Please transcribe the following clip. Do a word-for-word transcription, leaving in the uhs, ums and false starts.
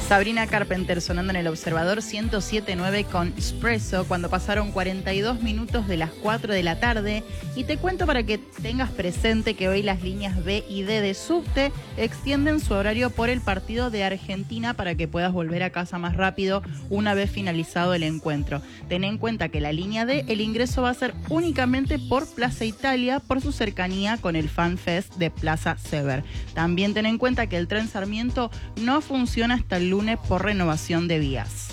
Sabrina Carpenter sonando en el Observador ciento siete punto nueve con Espresso cuando pasaron cuarenta y dos minutos de las cuatro de la tarde. Y te cuento para que tengas presente que hoy las líneas B y D de subte extienden su horario por el partido de Argentina para que puedas volver a casa más rápido una vez finalizado el encuentro. Ten en cuenta que la línea D, el ingreso va a ser únicamente por Plaza Italia por su cercanía con el Fan Fest de Plaza Sever. También ten en cuenta que el tren Sarmiento no funciona hasta el lunes por renovación de vías.